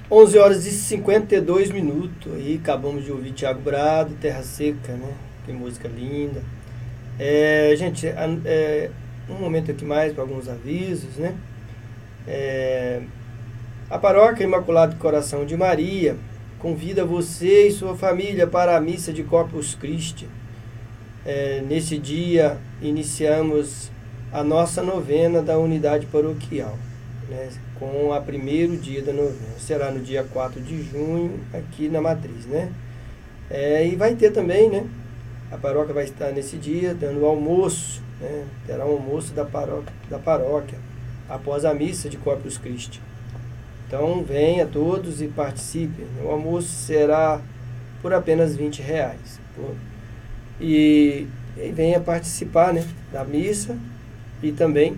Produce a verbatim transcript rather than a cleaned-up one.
onze horas e cinquenta e dois minutos. Aí acabamos de ouvir Thiago Brado, Terra Seca, né? Que música linda. É, gente, é, um momento aqui mais para alguns avisos, né? É, a Paróquia Imaculado Coração de Maria convida você e sua família para a missa de Corpus Christi. É, nesse dia iniciamos a nossa novena da unidade paroquial, né, com o primeiro dia da novena. Será no dia quatro de junho, aqui na Matriz, né? É, e vai ter também, né? A paróquia vai estar nesse dia dando almoço, né? Terá um almoço da paróquia, da paróquia após a missa de Corpus Christi. Então venha todos e participem. O almoço será por apenas vinte reais. Por, e, e venha participar, né, da missa e também